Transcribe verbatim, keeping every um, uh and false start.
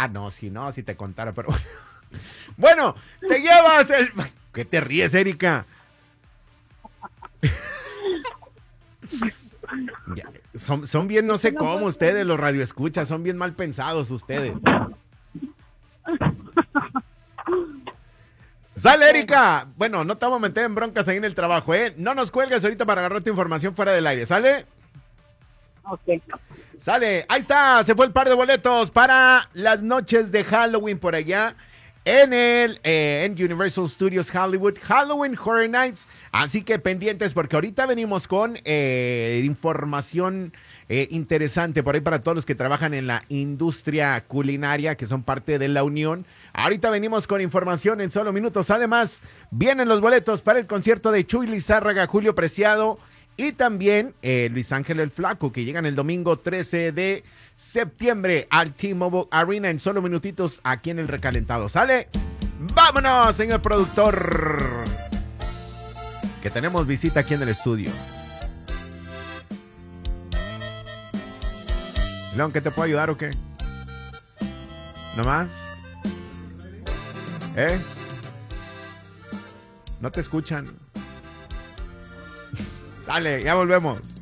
Ah, no, si no, si te contara, pero... Bueno, te llevas el... ¿Qué te ríes, Erika? Ya, son, son bien no sé cómo ustedes, los radioescuchas, son bien mal pensados ustedes. ¡Sale, Erika! Bueno, no te vamos a meter en broncas ahí en el trabajo, ¿eh? No nos cuelgues ahorita para agarrar tu información fuera del aire, ¿sale? Ok. Sale, ahí está, se fue el par de boletos para las noches de Halloween por allá en el eh, en Universal Studios Hollywood, Halloween Horror Nights. Así que pendientes porque ahorita venimos con eh, información eh, interesante por ahí para todos los que trabajan en la industria culinaria, que son parte de la Unión. Ahorita venimos con información en solo minutos. Además, vienen los boletos para el concierto de Chuy Lizárraga, Julio Preciado y también eh, Luis Ángel el Flaco, que llegan el domingo trece de septiembre al T-Mobile Arena en solo minutitos aquí en el recalentado. ¿Sale? ¡Vámonos, señor productor! Que tenemos visita aquí en el estudio. León, ¿qué te puedo ayudar o qué? ¿No más? ¿Eh? No te escuchan. Sale, ya volvemos.